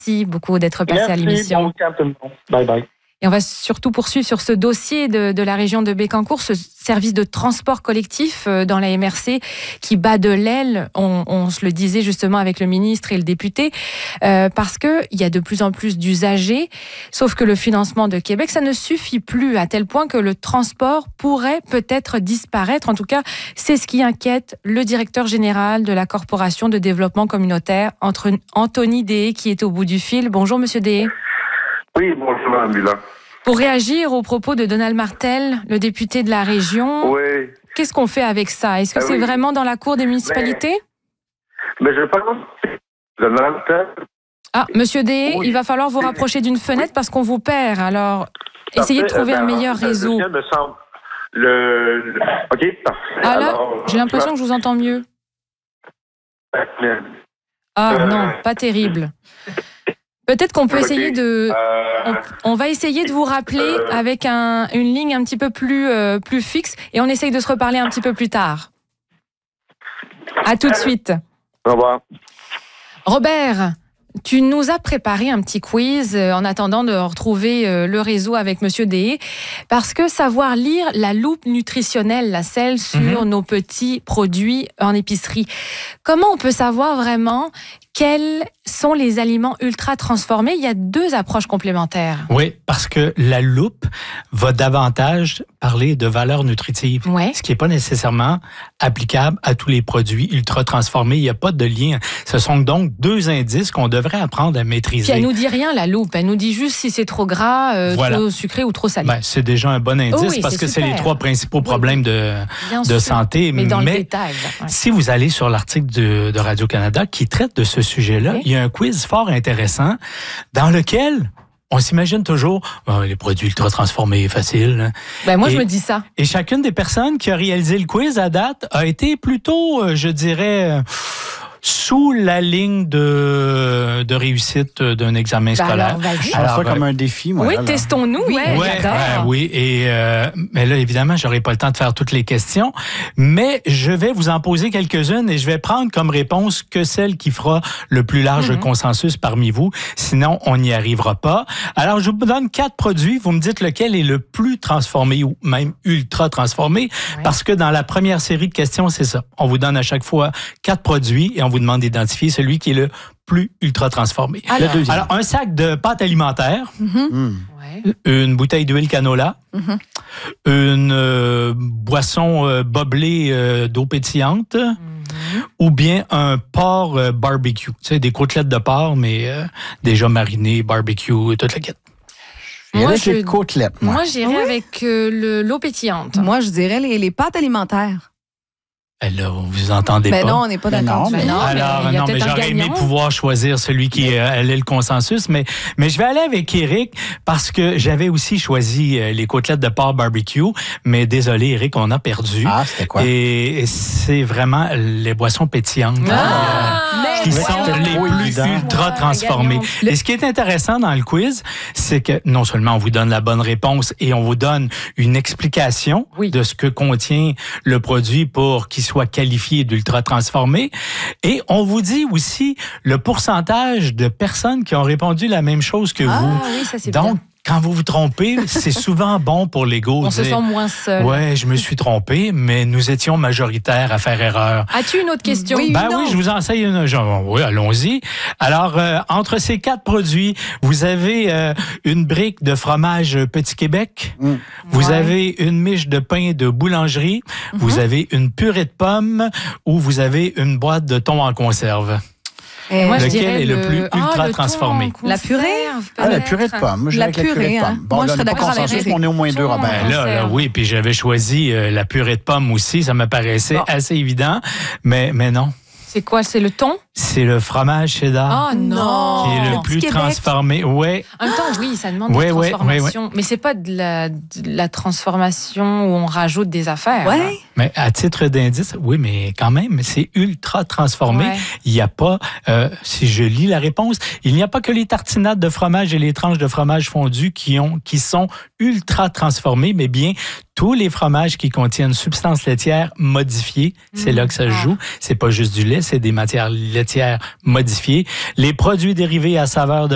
Merci beaucoup d'être passé à l'émission. Bon week-end tout le monde. Bye bye. Et on va surtout poursuivre sur ce dossier de la région de Bécancour, ce service de transport collectif dans la MRC qui bat de l'aile, on se le disait justement avec le ministre et le député, parce qu'il y a de plus en plus d'usagers, sauf que le financement de Québec, ça ne suffit plus, à tel point que le transport pourrait peut-être disparaître. En tout cas, c'est ce qui inquiète le directeur général de la Corporation de développement communautaire, Anthony Deshaies, qui est au bout du fil. Bonjour, Monsieur Deshaies. Oui, bonjour, Mme Villa. Pour réagir aux propos de Donald Martel, le député de la région, oui. Qu'est-ce qu'on fait avec ça? Est-ce que c'est vraiment dans la cour des municipalités? Mais je pense que Donald Martel... Ah, Monsieur Deshaies, il va falloir vous rapprocher d'une fenêtre parce qu'on vous perd. Alors, essayez de trouver un meilleur réseau. Me semble OK, parfait. Ah là, j'ai l'impression que je vous entends mieux. Ah non, pas terrible. Peut-être qu'on peut essayer de... On va essayer de vous rappeler avec une ligne un petit peu plus fixe et on essaye de se reparler un petit peu plus tard. À tout de suite. Au revoir. Robert, tu nous as préparé un petit quiz en attendant de retrouver le réseau avec Monsieur Deshaies, parce que savoir lire la loupe nutritionnelle, celle sur nos petits produits en épicerie, comment on peut savoir vraiment quels sont les aliments ultra transformés? Il y a deux approches complémentaires. Oui, parce que la loupe va davantage parler de valeur nutritive, ce qui n'est pas nécessairement applicable à tous les produits ultra transformés. Il n'y a pas de lien. Ce sont donc deux indices qu'on devrait apprendre à maîtriser. Puis elle nous dit rien, la loupe. Elle nous dit juste si c'est trop gras, trop sucré ou trop salé. Ben, c'est déjà un bon indice parce que c'est les trois principaux problèmes de santé. Mais dans le détail. Si vous allez sur l'article de Radio-Canada qui traite de ce sujet-là, il y a un quiz fort intéressant dans lequel on s'imagine toujours les produits ultra transformés, facile. Ben moi, je me dis ça. Et chacune des personnes qui a réalisé le quiz à date a été plutôt, je dirais, sous la ligne de réussite d'un examen scolaire. Je pense ça comme un défi, moi. Oui, testons-nous. Oui. Et mais là, évidemment, j'aurai pas le temps de faire toutes les questions, mais je vais vous en poser quelques-unes et je vais prendre comme réponse que celle qui fera le plus large consensus parmi vous. Sinon, on n'y arrivera pas. Alors, je vous donne 4 produits. Vous me dites lequel est le plus transformé ou même ultra transformé, parce que dans la première série de questions, c'est ça. On vous donne à chaque fois 4 produits et on vous demande d'identifier celui qui est le plus ultra transformé. Alors, un sac de pâte alimentaire, une bouteille d'huile canola, une boisson boblée d'eau pétillante, ou bien un porc barbecue. Tu sais, des côtelettes de porc, mais déjà marinées, barbecue, toute la quête. Moi, j'ai côtelettes. Moi, j'irais avec l'eau pétillante. Moi, je dirais les pâtes alimentaires. Là, vous entendez pas. Non, on n'est pas d'accord. Mais j'aurais aimé pouvoir choisir celui qui allait le consensus, mais je vais aller avec Éric parce que j'avais aussi choisi les côtelettes de porc barbecue, mais désolé Éric, on a perdu. Ah, c'était quoi? Et c'est vraiment les boissons pétillantes qui sont les plus ultra transformées. Et ce qui est intéressant dans le quiz, c'est que non seulement on vous donne la bonne réponse et on vous donne une explication de ce que contient le produit pour qu'il soit qualifié d'ultra transformé. Et on vous dit aussi le pourcentage de personnes qui ont répondu la même chose que vous. Oui, ça c'est Donc, bien. Quand vous vous trompez, c'est souvent bon pour l'ego. On se sent moins seul. Ouais, je me suis trompé, mais nous étions majoritaires à faire erreur. As-tu une autre question? Oui, je vous enseigne une. Oui, allons-y. Alors, entre ces 4 produits, vous avez une brique de fromage Petit Québec. Vous avez une miche de pain de boulangerie. Vous avez une purée de pommes ou vous avez une boîte de thon en conserve. Moi, lequel est le plus ultra transformé? La purée? La purée de pommes. La purée, hein. Bon, là, on n'est pas consensus, mais on est au moins 2, Robert. Là, oui, puis j'avais choisi la purée de pommes aussi. Ça me paraissait assez évident, mais non. C'est quoi? C'est le thon? C'est le fromage cheddar. Oh non! Qui est le plus transformé. Ouais. En même temps, oui, ça demande de la transformation. Mais c'est pas de la transformation où on rajoute des affaires. Ouais. Mais à titre d'indice, oui, mais quand même, c'est ultra transformé. Ouais. Il n'y a pas, si je lis la réponse, il n'y a pas que les tartinades de fromage et les tranches de fromage fondu qui sont ultra transformées, mais bien tous les fromages qui contiennent substances laitières modifiées. C'est là que ça se joue. C'est pas juste du lait, c'est des matières laitières modifiées. Les produits dérivés à saveur de